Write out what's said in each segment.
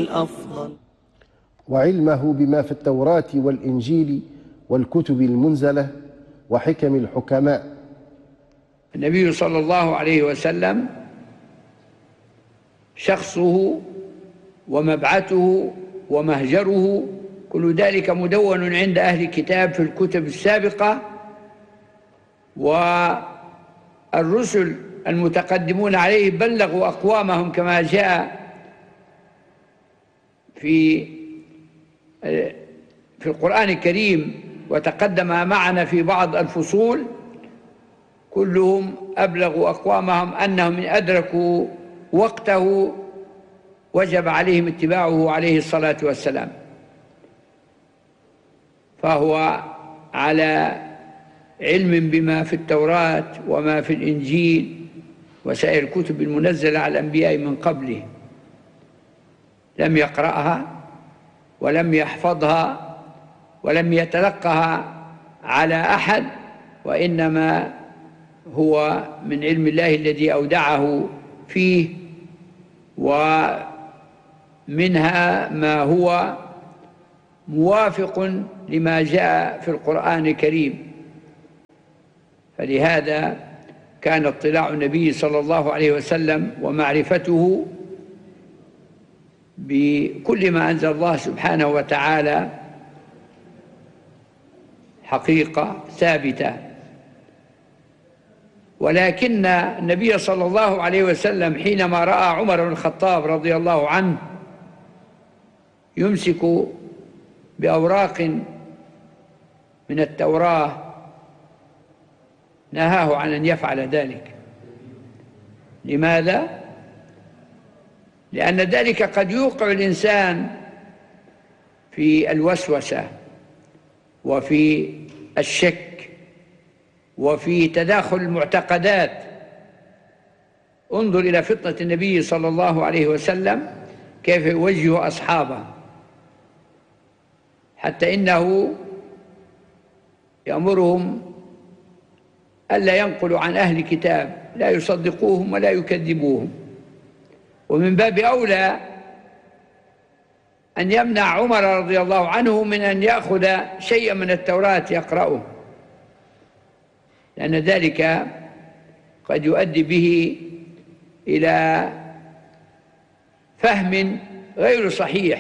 الأفضل. وعلمه بما في التوراة والإنجيل والكتب المنزلة وحكم الحكماء. النبي صلى الله عليه وسلم شخصه ومبعثه ومهجره كل ذلك مدون عند أهل الكتاب في الكتب السابقة، والرسل المتقدمون عليه بلغوا أقوامهم كما جاء في القرآن الكريم وتقدم معنا في بعض الفصول. كلهم أبلغوا أقوامهم أنهم إن أدركوا وقته وجب عليهم اتباعه عليه الصلاة والسلام، فهو على علم بما في التوراة وما في الإنجيل وسائر الكتب المنزلة على الأنبياء من قبله. لم يقرأها ولم يحفظها ولم يتلقها على أحد، وإنما هو من علم الله الذي أودعه فيه، ومنها ما هو موافق لما جاء في القرآن الكريم. فلهذا كان اطلاع النبي صلى الله عليه وسلم ومعرفته بكل ما أنزل الله سبحانه وتعالى حقيقة ثابتة. ولكن النبي صلى الله عليه وسلم حينما رأى عمر بن الخطاب رضي الله عنه يمسك بأوراق من التوراة نهاه عن أن يفعل ذلك. لماذا؟ لأن ذلك قد يوقع الإنسان في الوسوسة وفي الشك وفي تداخل المعتقدات. انظر إلى فطنة النبي صلى الله عليه وسلم كيف يوجه أصحابه، حتى إنه يأمرهم ألا ينقلوا عن أهل كتاب، لا يصدقوهم ولا يكذبوهم. ومن باب أولى أن يمنع عمر رضي الله عنه من أن يأخذ شيئا من التوراة يقرأه، لأن ذلك قد يؤدي به إلى فهم غير صحيح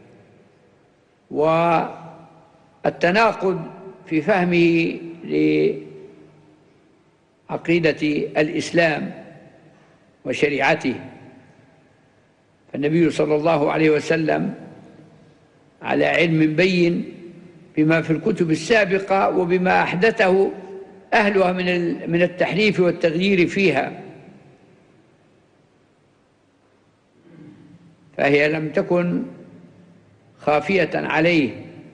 والتناقض في فهمه لعقيدة الإسلام وشريعته. فالنبي صلى الله عليه وسلم على علم بين بما في الكتب السابقة وبما أحدثه أهلها من التحريف والتغيير فيها، فهي لم تكن خافية عليه.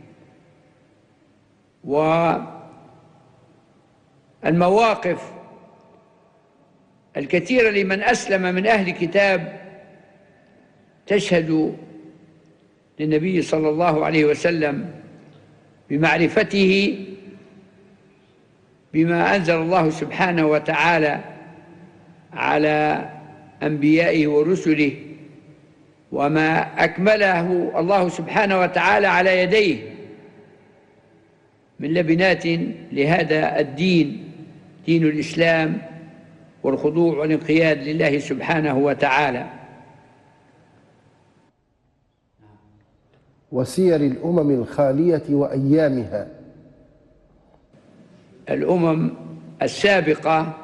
والمواقف الكثيرة لمن أسلم من أهل كتاب تشهد للنبي صلى الله عليه وسلم بمعرفته بما أنزل الله سبحانه وتعالى على أنبيائه ورسله، وما أكمله الله سبحانه وتعالى على يديه من لبنات لهذا الدين، دين الإسلام والخضوع والانقياد لله سبحانه وتعالى. وسير الأمم الخالية وأيامها. الأمم السابقة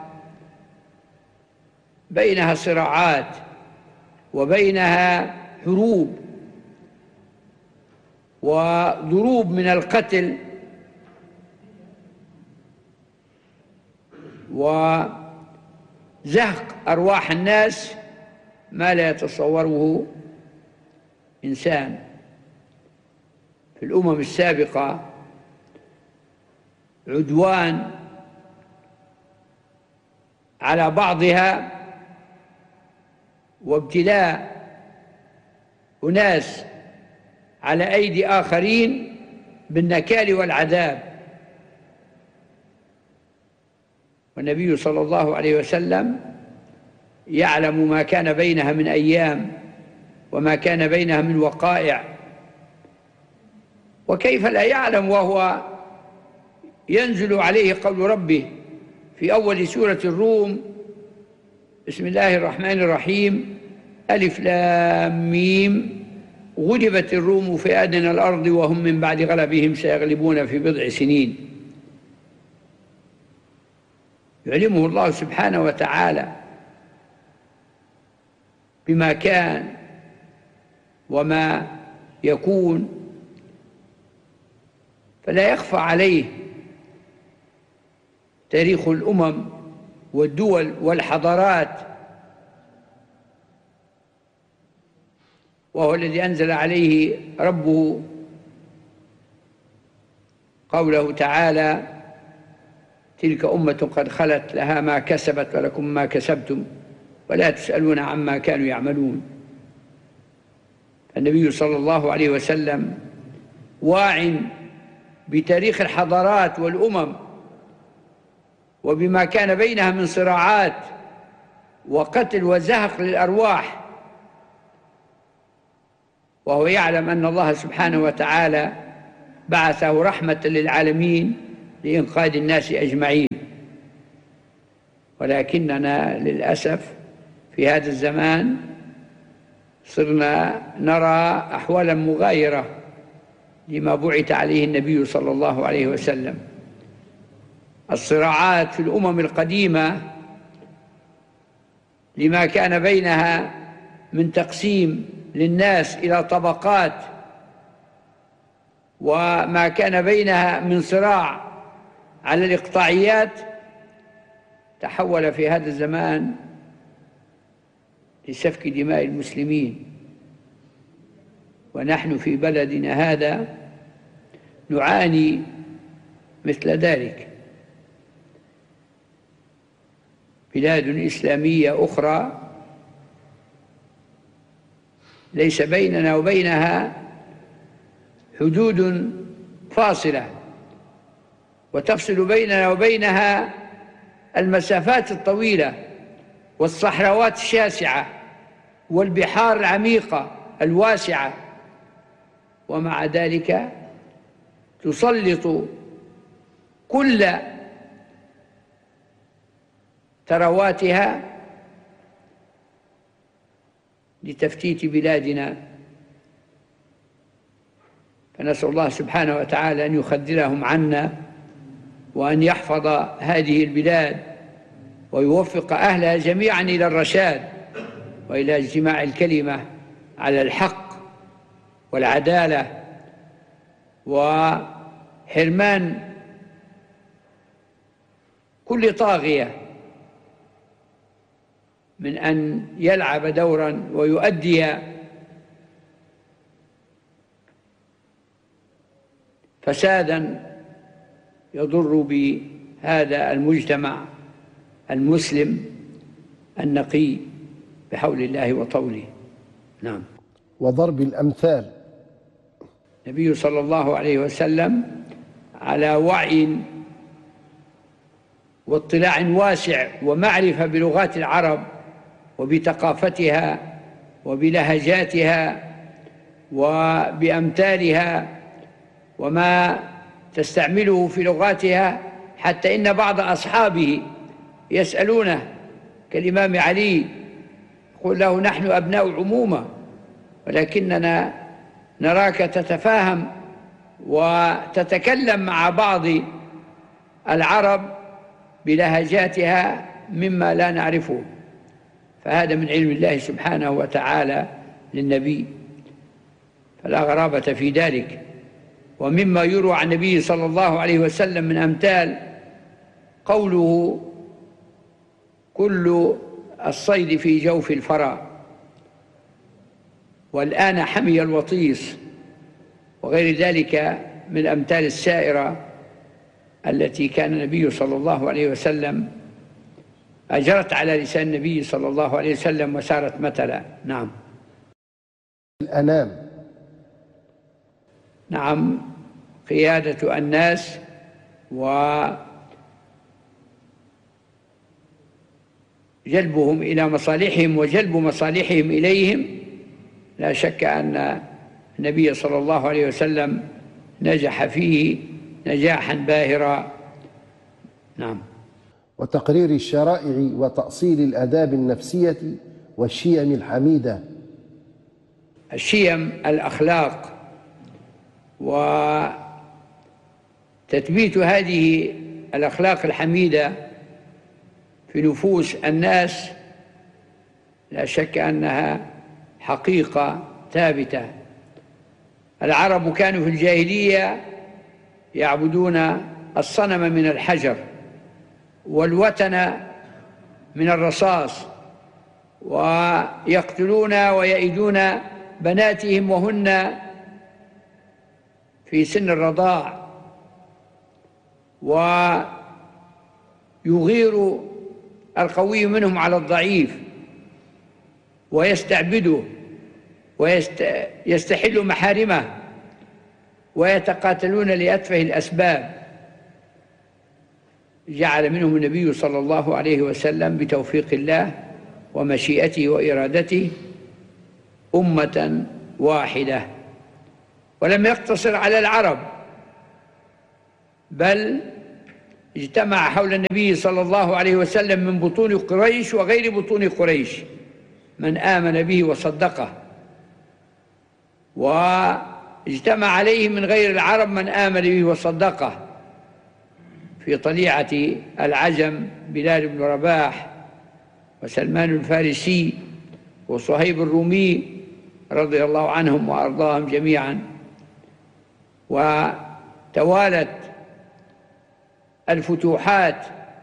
بينها صراعات وبينها حروب وضروب من القتل وزهق أرواح الناس ما لا يتصوره إنسان. في الأمم السابقة عدوان على بعضها وابتلاء أناس على أيدي آخرين بالنكال والعذاب. والنبي صلى الله عليه وسلم يعلم ما كان بينها من أيام وما كان بينها من وقائع. وكيف لا يعلم وهو ينزل عليه قول ربه في أول سورة الروم: بسم الله الرحمن الرحيم، ألف لام ميم، غلبت الروم في أدنى الأرض وهم من بعد غلبهم سيغلبون في بضع سنين. يعلمه الله سبحانه وتعالى بما كان وما يكون، فلا يخفى عليه تاريخ الأمم والدول والحضارات، وهو الذي أنزل عليه ربه قوله تعالى: تلك أمة قد خلت لها ما كسبت ولكم ما كسبتم ولا تسألون عما كانوا يعملون. النبي صلى الله عليه وسلم واع بتاريخ الحضارات والأمم وبما كان بينها من صراعات وقتل وزهق للأرواح، وهو يعلم أن الله سبحانه وتعالى بعثه رحمة للعالمين لإنقاذ الناس أجمعين. ولكننا للأسف في هذا الزمان صرنا نرى أحوالا مغايرة لما بعث عليه النبي صلى الله عليه وسلم. الصراعات في الأمم القديمة لما كان بينها من تقسيم للناس إلى طبقات، وما كان بينها من صراع على الإقطاعيات، تحول في هذا الزمان لسفك دماء المسلمين. ونحن في بلدنا هذا نعاني مثل ذلك. بلاد إسلامية أخرى ليس بيننا وبينها حدود فاصلة، وتفصل بيننا وبينها المسافات الطويلة والصحراوات الشاسعة والبحار العميقة الواسعة، ومع ذلك تسلط كل ثرواتها لتفتيت بلادنا. فنسأل الله سبحانه وتعالى أن يخذلهم عنا، وأن يحفظ هذه البلاد، ويوفق أهلها جميعا إلى الرشاد وإلى اجتماع الكلمة على الحق والعدالة، وحرمان كل طاغية من أن يلعب دورا ويؤدي فسادا يضر بهذا المجتمع المسلم النقي بحول الله وطوله. نعم. وضرب الأمثال. النبي صلى الله عليه وسلم على وعي واطلاع واسع ومعرفة بلغات العرب وبثقافتها وبلهجاتها وبأمثالها وما تستعمله في لغاتها، حتى إن بعض أصحابه يسألونه كالإمام علي، يقول له: نحن أبناء عمومة، ولكننا نراك تتفاهم وتتكلم مع بعض العرب بلهجاتها مما لا نعرفه. فهذا من علم الله سبحانه وتعالى للنبي، فلا غرابة في ذلك. ومما يروى عن النبي صلى الله عليه وسلم من أمثال قوله: كل الصيد في جوف الفرا، والآن حمي الوطيس، وغير ذلك من الأمثال السائرة التي كان النبي صلى الله عليه وسلم أجرت على لسان النبي صلى الله عليه وسلم وسارت مثلا. نعم. الأنام. نعم، قيادة الناس وجلبهم إلى مصالحهم وجلب مصالحهم إليهم لا شك أن النبي صلى الله عليه وسلم نجح فيه نجاحا باهرا. نعم. وتقرير الشرائع وتأصيل الآداب النفسية والشيم الحميدة. الشيم الأخلاق وتثبيت هذه الأخلاق الحميدة في نفوس الناس لا شك أنها حقيقة ثابتة. العرب كانوا في الجاهلية يعبدون الصنم من الحجر والوتن من الرصاص، ويقتلون ويئدون بناتهم وهن في سن الرضاع، ويغير القوي منهم على الضعيف ويستعبده ويستحل محارمه، ويتقاتلون لأتفه الأسباب. جعل منهم النبي صلى الله عليه وسلم بتوفيق الله ومشيئته وإرادته أمة واحدة، ولم يقتصر على العرب، بل اجتمع حول النبي صلى الله عليه وسلم من بطون قريش وغير بطون قريش من آمن به وصدقه، واجتمع عليه من غير العرب من آمن به وصدقه. في طليعة العجم بلال بن رباح وسلمان الفارسي وصهيب الرومي رضي الله عنهم وأرضاهم جميعا. وتوالت الفتوحات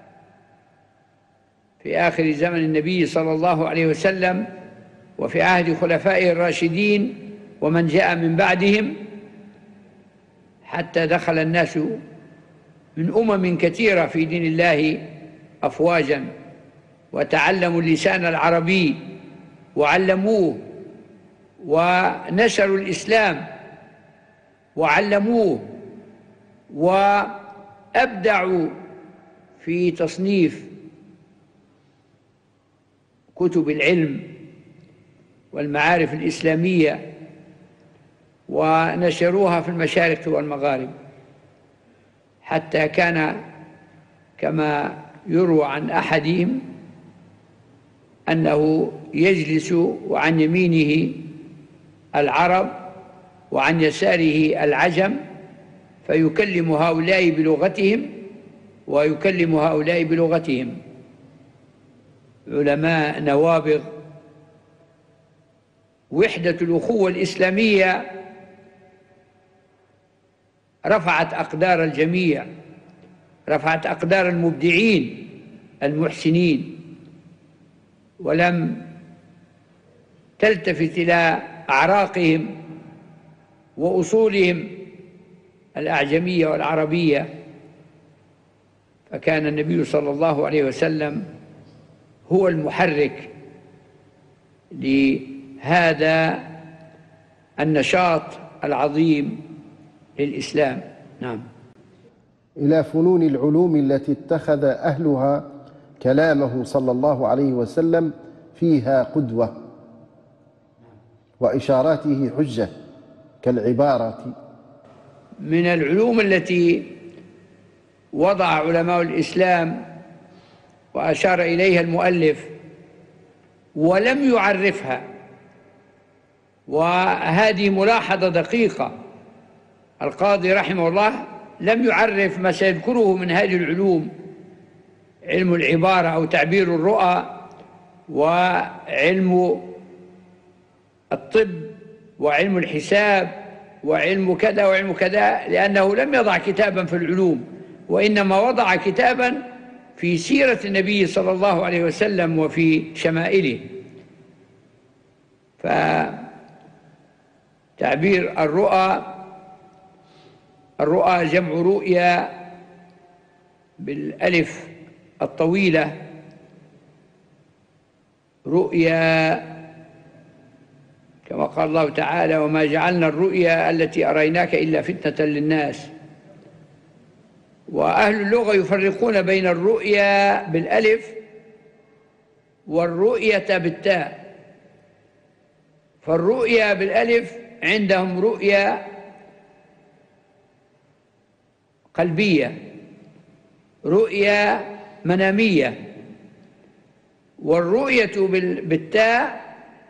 في آخر زمن النبي صلى الله عليه وسلم وفي عهد خلفائه الراشدين ومن جاء من بعدهم، حتى دخل الناس من أمم كثيرة في دين الله أفواجا، وتعلموا اللسان العربي وعلموه، ونشروا الإسلام وعلموه، وأبدعوا في تصنيف كتب العلم والمعارف الإسلامية، ونشروها في المشارق والمغارب، حتى كان كما يروى عن أحدهم أنه يجلس وعن يمينه العرب وعن يساره العجم، فيكلم هؤلاء بلغتهم ويكلم هؤلاء بلغتهم. علماء نوابغ. وحدة الأخوة الإسلامية رفعت أقدار الجميع، رفعت أقدار المبدعين المحسنين، ولم تلتفت إلى أعراقهم وأصولهم الأعجمية والعربية. فكان النبي صلى الله عليه وسلم هو المحرك لهذا النشاط العظيم للإسلام. نعم. إلى فنون العلوم التي اتخذ أهلها كلامه صلى الله عليه وسلم فيها قدوة وإشاراته حجة، كالعبارة. من العلوم التي وضع علماء الإسلام وأشار إليها المؤلف ولم يعرفها، وهذه ملاحظة دقيقة، القاضي رحمه الله لم يعرف ما سيذكره من هذه العلوم: علم العبارة أو تعبير الرؤى، وعلم الطب، وعلم الحساب، وعلم كذا وعلم كذا، لأنه لم يضع كتابا في العلوم، وإنما وضع كتابا في سيرة النبي صلى الله عليه وسلم وفي شمائله. فتعبير الرؤى جمع رؤيا بالألف الطويلة، رؤيا كما قال الله تعالى: وما جعلنا الرؤيا التي أريناك إلا فتنة للناس. وأهل اللغة يفرقون بين الرؤيا بالألف والرؤية بالتاء، فالرؤيا بالألف عندهم رؤيا قلبية، رؤيا منامية، والرؤية بالتاء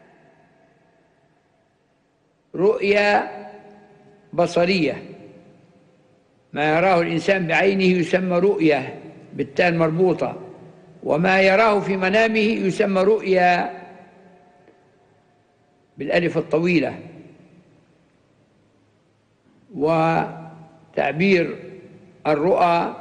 رؤيا بصرية. ما يراه الإنسان بعينه يسمى رؤية بالتاء المربوطة، وما يراه في منامه يسمى رؤيا بالألف الطويلة. وتعبير الرؤى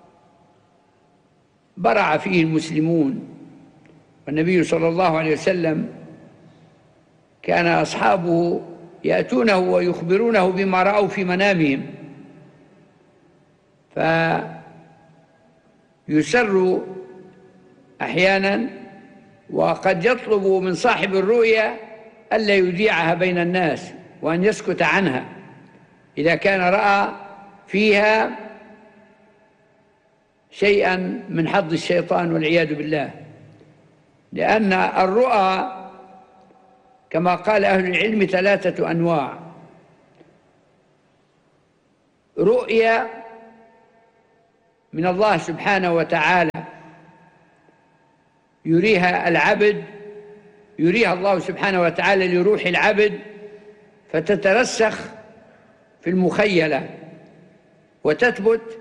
برع فيه المسلمون، والنبي صلى الله عليه وسلم كان أصحابه يأتونه ويخبرونه بما رأوا في منامهم، فيسر أحيانا، وقد يطلب من صاحب الرؤيا ألا يذيعها بين الناس وأن يسكت عنها إذا كان رأى فيها شيئا من حظ الشيطان والعياذ بالله. لأن الرؤى كما قال أهل العلم 3 أنواع: رؤيا من الله سبحانه وتعالى يريها العبد، يريها الله سبحانه وتعالى لروح العبد فتترسخ في المخيلة وتثبت